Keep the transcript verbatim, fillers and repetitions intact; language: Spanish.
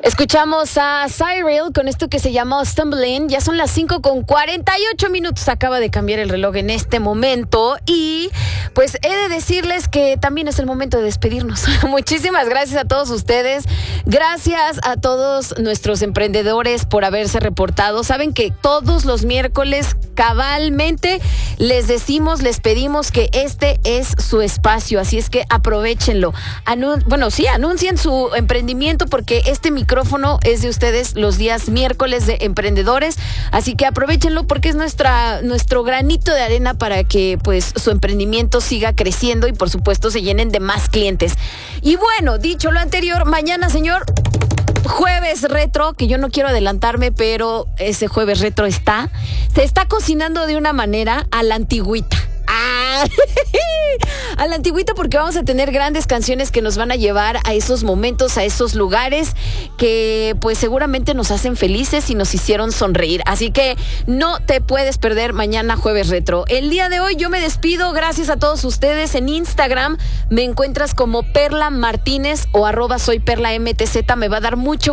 Escuchamos a Cyril con esto que se llama Stumbling. Ya son las cinco con cuarenta y ocho minutos. Acaba de cambiar el reloj en este momento. Y pues he de decirles que también es el momento de despedirnos. Muchísimas gracias a todos ustedes. Gracias a todos nuestros emprendedores por haberse reportado. Saben que todos los miércoles cabalmente les decimos, les pedimos que este es su espacio. Así es que aprovéchenlo. Anun- bueno, sí, anuncien su emprendimiento porque este micrófono micrófono es de ustedes los días miércoles de emprendedores, así que aprovechenlo porque es nuestra nuestro granito de arena para que pues su emprendimiento siga creciendo y por supuesto se llenen de más clientes. Y bueno, dicho lo anterior, mañana, señor, jueves retro, que yo no quiero adelantarme, pero ese jueves retro está, se está cocinando de una manera a la antigüita. Ah, a la antigüita, porque vamos a tener grandes canciones que nos van a llevar a esos momentos, a esos lugares que pues seguramente nos hacen felices y nos hicieron sonreír. Así que no te puedes perder mañana jueves retro. El día de hoy yo me despido, gracias a todos ustedes. En Instagram me encuentras como Perla Martínez o arroba soy Perla M T Z. Me va a dar mucho